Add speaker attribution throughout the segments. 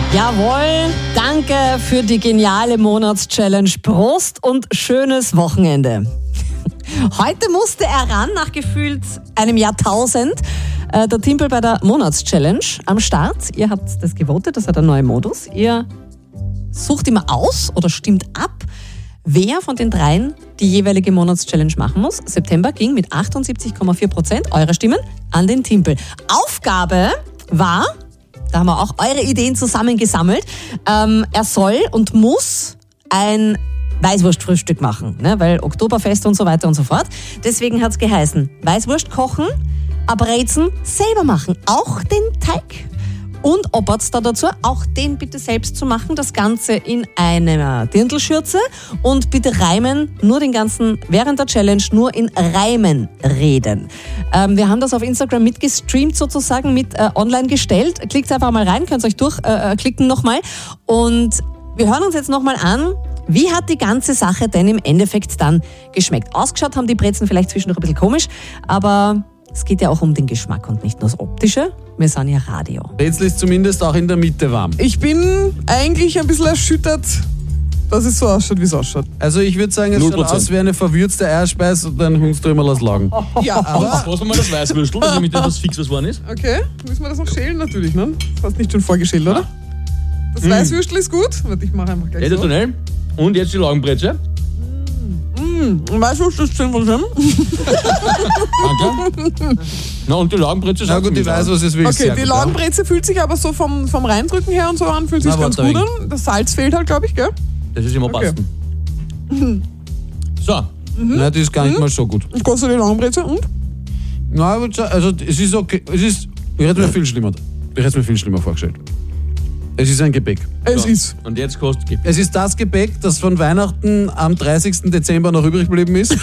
Speaker 1: Jawohl, danke für die geniale Monatschallenge. Prost und schönes Wochenende. Heute musste er ran, nach gefühlt einem Jahrtausend. Der Timpel bei der Monatschallenge am Start. Ihr habt das gewotet, das hat einen neuen Modus. Ihr sucht immer aus oder stimmt ab, wer von den dreien die jeweilige Monatschallenge machen muss. September ging mit 78,4% eurer Stimmen an den Timpel. Aufgabe war, da haben wir auch eure Ideen zusammengesammelt, er soll und muss ein Weißwurstfrühstück machen, ne? Weil Oktoberfest und so weiter und so fort. Deswegen hat es geheißen, Weißwurst kochen, Brezen selber machen, auch den Teig. Und Oberts da dazu, auch den bitte selbst zu machen, das Ganze in einer Dirndlschürze und bitte reimen, nur den ganzen, während der Challenge, nur in Reimen reden. Wir haben das auf Instagram mitgestreamt sozusagen, mit online gestellt. Klickt einfach mal rein, könnt ihr euch durchklicken nochmal. Und wir hören uns jetzt nochmal an, wie hat die ganze Sache denn im Endeffekt dann geschmeckt? Ausgeschaut haben die Brezen vielleicht zwischendurch ein bisschen komisch, aber es geht ja auch um den Geschmack und nicht nur das Optische. Wir sind ja Radio.
Speaker 2: Brezel ist zumindest auch in der Mitte warm.
Speaker 3: Ich bin eigentlich ein bisschen erschüttert, dass es so ausschaut, wie es ausschaut.
Speaker 2: Also ich würde sagen, es
Speaker 4: 0%.
Speaker 2: schaut aus wie eine verwürzte Eierspeise und ein Hungströmer lass lagen.
Speaker 3: Ja, aber...
Speaker 4: Was mal das Weißwürstel, damit etwas Fixes geworden ist?
Speaker 3: Okay, müssen wir das noch schälen natürlich, ne? Das hast nicht schon vorgeschält, oder? Das Weißwürstel ist gut. Warte, ich mache einfach gleich so.
Speaker 4: Schnell. Und jetzt die Laugenbreze.
Speaker 3: Weißwürstel ist 10%.
Speaker 4: Danke. Na und die Laugenbreze ist
Speaker 2: Na
Speaker 4: auch
Speaker 2: gut, ich
Speaker 4: ziemlich
Speaker 2: weiß, was es will.
Speaker 3: Okay,
Speaker 2: Sehr
Speaker 3: die
Speaker 2: gut,
Speaker 3: Laugenbreze fühlt sich aber so vom Reindrücken her und so an, fühlt sich
Speaker 2: Na,
Speaker 3: ganz
Speaker 2: warte,
Speaker 3: gut an. Das Salz fehlt halt, glaube ich, gell?
Speaker 4: Das ist immer
Speaker 3: Okay.
Speaker 4: passen. So.
Speaker 2: Nein, das ist gar nicht mal so gut.
Speaker 3: Und kostet die Laugenbreze und?
Speaker 2: Na, also es ist okay. Ich hätte mir viel schlimmer vorgestellt. Es ist ein Gebäck.
Speaker 3: Es
Speaker 4: So.
Speaker 3: ist.
Speaker 4: Und jetzt kostet Gebäck.
Speaker 2: Es ist das Gebäck, das von Weihnachten am 30. Dezember noch übrig geblieben ist.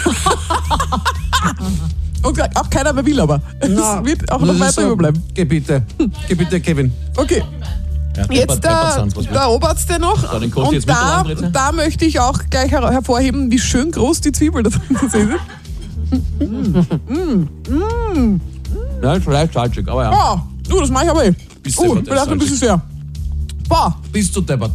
Speaker 3: Und auch keiner mehr will, aber es wird auch noch
Speaker 2: Das ist
Speaker 3: weiter überbleiben.
Speaker 2: Geh bitte, Kevin.
Speaker 3: Okay,
Speaker 4: Ja,
Speaker 3: jetzt der Oberste noch.
Speaker 4: So, den kostet jetzt
Speaker 3: Und
Speaker 4: mit der Laugenbreze.
Speaker 3: da möchte ich auch gleich hervorheben, wie schön groß die Zwiebel da drin ist.
Speaker 4: Ja, ist vielleicht salzig, aber ja.
Speaker 3: Boah, das mache ich aber eh.
Speaker 4: Bist deppert,
Speaker 3: Vielleicht ein bisschen sehr. Boah,
Speaker 2: Bist du deppert.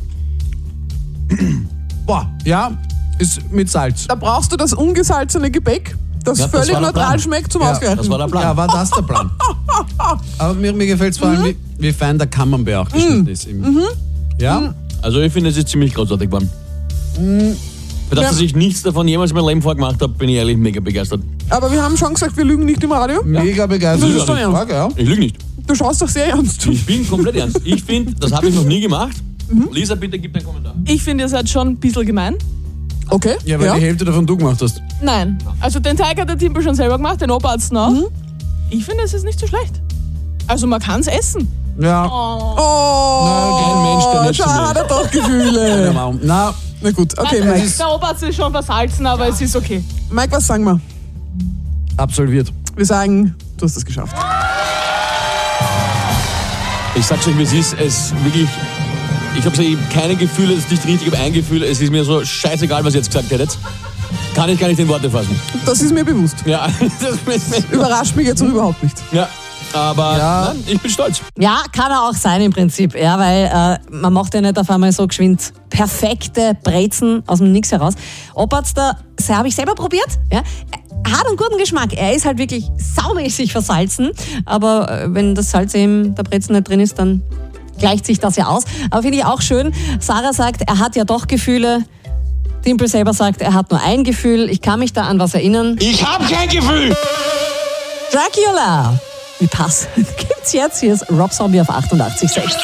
Speaker 2: Boah, ja, ist mit Salz.
Speaker 3: da brauchst du das ungesalzene Gebäck, das
Speaker 4: Ja, das
Speaker 3: völlig
Speaker 4: war der
Speaker 3: neutral
Speaker 4: Plan.
Speaker 3: schmeckt zum
Speaker 2: Ja,
Speaker 3: Ausgleichen.
Speaker 4: Das war der Plan.
Speaker 2: Ja, war das der Plan. Aber mir gefällt es vor allem, wie fein der Camembert auch geschnitten ist. Ja?
Speaker 4: Also ich finde, es ist ziemlich großartig geworden. Für das,
Speaker 3: Ja.
Speaker 4: dass ich nichts davon jemals in meinem Leben vorgemacht habe, bin ich ehrlich mega begeistert.
Speaker 3: Aber wir haben schon gesagt, wir lügen nicht im Radio.
Speaker 2: Mega begeistert.
Speaker 3: Das ist doch ernst.
Speaker 2: Frage, ja.
Speaker 4: Ich lüge nicht.
Speaker 3: Du schaust doch sehr ernst.
Speaker 4: Ich bin komplett ernst. Ich finde, das habe ich noch nie gemacht. Lisa, bitte gib einen Kommentar.
Speaker 5: Ich finde, ihr seid schon ein bisschen gemein.
Speaker 3: Okay.
Speaker 2: Ja, weil die Hälfte davon du gemacht hast.
Speaker 5: Nein. Also den Teig hat der Timpel schon selber gemacht, den Oberarzt auch. Ich finde, es ist nicht so schlecht. Also man kann es essen.
Speaker 2: Ja.
Speaker 3: Oh,
Speaker 4: Kein Mensch, der nicht
Speaker 3: schau,
Speaker 4: zu mir
Speaker 3: hat er doch Gefühle.
Speaker 2: Na,
Speaker 3: Na gut, okay,
Speaker 5: Nein,
Speaker 3: Mike.
Speaker 5: der Oberarzt ist schon versalzen, aber es ist okay.
Speaker 3: Mike, was sagen wir?
Speaker 2: absolviert.
Speaker 3: Wir sagen, du hast es geschafft.
Speaker 4: Ich sag's euch, wie es ist. Es wirklich. Ich habe keine Gefühle, das ist nicht richtig, ich habe ein Gefühl, es ist mir so scheißegal, was ihr jetzt gesagt hättet. Kann ich gar nicht in Worte fassen.
Speaker 3: Das ist mir bewusst.
Speaker 4: Ja,
Speaker 3: Überrascht mich jetzt noch überhaupt nicht.
Speaker 4: ja. Aber
Speaker 2: Ja.
Speaker 4: nein, ich bin stolz.
Speaker 1: Ja, kann er auch sein im Prinzip, ja, weil man macht ja nicht auf einmal so geschwind perfekte Brezen aus dem Nix heraus. Oberarzt, das habe ich selber probiert, ja. Er hat einen guten Geschmack. Er ist halt wirklich saumäßig versalzen, aber wenn das Salz in der Brezen nicht drin ist, dann gleicht sich das ja aus. Aber finde ich auch schön. Sarah sagt, er hat ja doch Gefühle. Timpel selber sagt, er hat nur ein Gefühl. Ich kann mich da an was erinnern.
Speaker 4: Ich habe kein Gefühl!
Speaker 1: Dracula! Wie passend gibt's jetzt? Hier ist Rob Zombie auf 88,6.